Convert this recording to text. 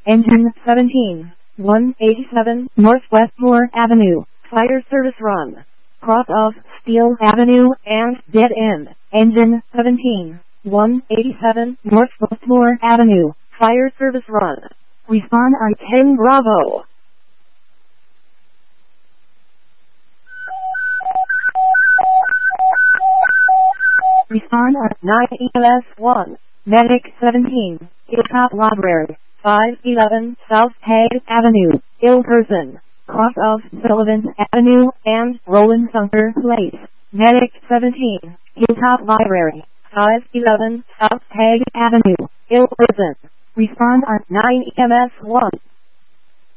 Engine 17, 187 Northwest Moore Avenue, fire service run. Cross of Steel Avenue and dead end. Engine 17, 187 Northwest Moore Avenue, fire service run. Respond on 10 Bravo. Respond on 9 EMS 1, Medic 17, Hilltop Library, 511 South Hague Avenue, ill person. Cross of Sullivan Avenue and Roland Sunker Place. Medic 17, Hilltop Library, 511 South Hague Avenue, ill person. Respond on 9 EMS 1.